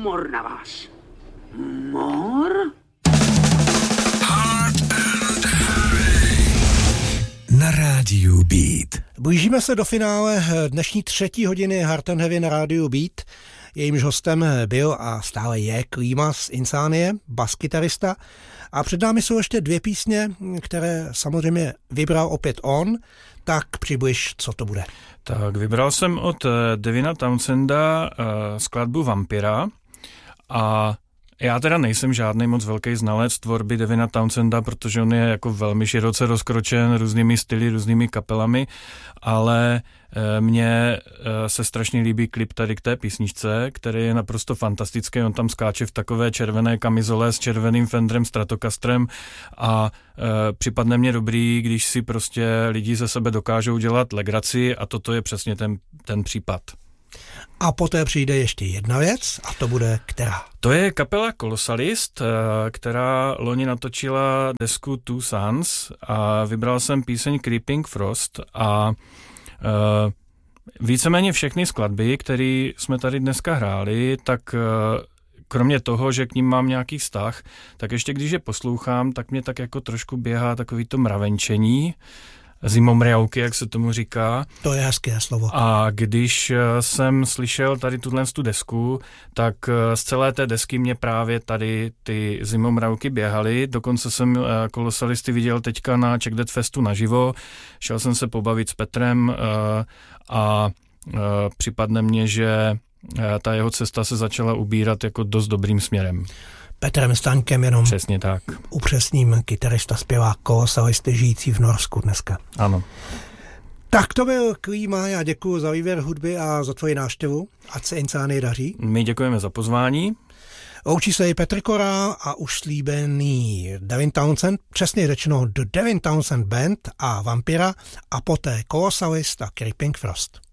mor na vás. Mor? Na rádiu Beat. Blížíme se do finále dnešní 3. hodiny Hard and Heavy na rádiu Beat. Jejímž hostem byl a stále je Klíma z Insanie, baskytarista. A před námi jsou ještě 2 písně, které samozřejmě vybral opět on. Tak přibliž, co to bude. Tak vybral jsem od Devina Townsenda skladbu Vampira a já teda nejsem žádný moc velký znalec tvorby Devina Townsenda, protože on je jako velmi široce rozkročen různými styly, různými kapelami, ale mně se strašně líbí klip tady k té písničce, který je naprosto fantastický. On tam skáče v takové červené kamizole s červeným Fenderem Stratocastrem a připadne mně dobrý, když si prostě lidi ze sebe dokážou dělat legraci a toto je přesně ten případ. A poté přijde ještě jedna věc a to bude která? To je kapela Colosalist, která loni natočila desku Two Suns a vybral jsem píseň Creeping Frost a víceméně všechny skladby, které jsme tady dneska hráli, tak kromě toho, že k ním mám nějaký vztah, tak ještě když je poslouchám, tak mě tak jako trošku běhá takový to mravenčení, zimomriavky, jak se tomu říká. To je hezké slovo. A když jsem slyšel tady tu desku, tak z celé té desky mě právě tady ty zimomriavky běhaly. Dokonce jsem Kolosalisty viděl teďka na Czech Death Festu naživo. Šel jsem se pobavit s Petrem a připadne mně, že ta jeho cesta se začala ubírat jako dost dobrým směrem. Petrem Staňkem jenom. Přesně tak. Upřesním, kytarista, zpěvák Kolosalisty žijící v Norsku dneska. Ano. Tak to byl Klíma, já děkuji za výběr hudby a za tvoji návštěvu. Ať se Insánii daří. My děkujeme za pozvání. Loučí se i Petr Korál a už slíbený Devin Townsend, přesně řečeno The Devin Townsend Band a Vampira a poté Colosalist a Creeping Frost.